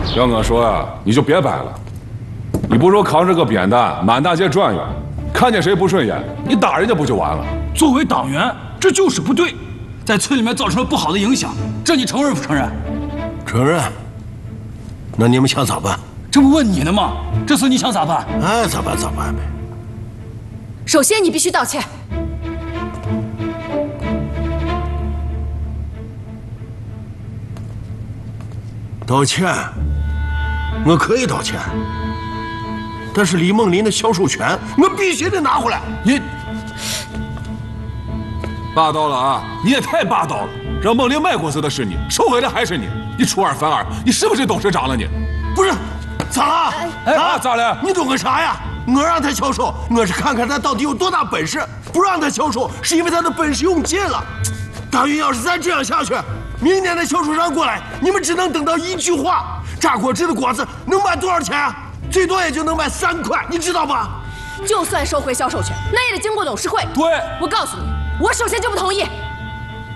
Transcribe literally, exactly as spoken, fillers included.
要我说呀，你就别掰了，你不如扛着个扁担满大街转悠，看见谁不顺眼，你打人家不就完了？ 作为党员，这就是不对，在村里面造成了不好的影响，这你承认不承认？ 承认。那你们想咋办？ 这不问你呢吗？这次你想咋办？ 爱咋办咋办呗。 首先，你必须道歉。 道歉，我可以道歉，但是李梦林的销售权，我必须得拿回来。 你霸道了啊！你也太霸道了，让梦玲卖果子的是你，收回来还是你，你出尔反尔，你是不是董事长了你？ 不是，咋了？ 哎啊，咋了？ 你懂个啥呀？我让他销售，我是看看他到底有多大本事；不让他销售，是因为他的本事用尽了。大运要是再这样下去，明年的销售商过来，你们只能等到一句话：榨果汁的果子能卖多少钱啊？最多也就能卖三块，你知道吧？ 就算收回销售权，那也得经过董事会。 对， 我告诉你，我首先就不同意。